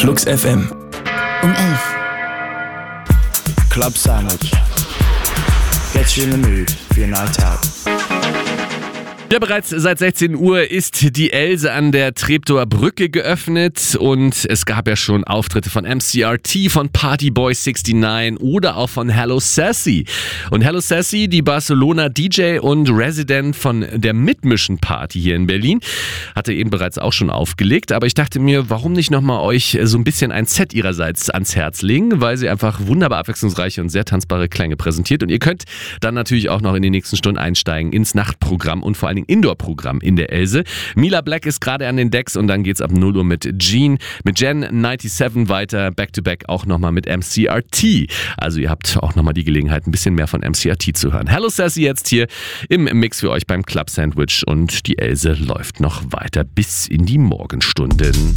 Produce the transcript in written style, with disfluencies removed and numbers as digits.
Flux FM. Um 11. Club Sandwich. Get you in the mood for your night out. Ja, bereits seit 16 Uhr ist die Else an der Treptower Brücke geöffnet und es gab ja schon Auftritte von MCRT, von Partyboy 69 oder auch von Hello Sassy. Und Hello Sassy, die Barcelona DJ und Resident von der Mitmischen Party hier in Berlin, hatte eben bereits auch schon aufgelegt, aber ich dachte mir, warum nicht nochmal euch so ein bisschen ein Set ihrerseits ans Herz legen, weil sie einfach wunderbar abwechslungsreiche und sehr tanzbare Klänge präsentiert und ihr könnt dann natürlich auch noch in den nächsten Stunden einsteigen ins Nachtprogramm und vor allen Dingen Indoor-Programm in der Else. Mila Black ist gerade an den Decks und dann geht's ab 0 Uhr mit Gen 97 weiter, Back-to-Back auch nochmal mit MCRT. Also ihr habt auch nochmal die Gelegenheit, ein bisschen mehr von MCRT zu hören. Hello Sassy jetzt hier im Mix für euch beim Club Sandwich und die Else läuft noch weiter bis in die Morgenstunden.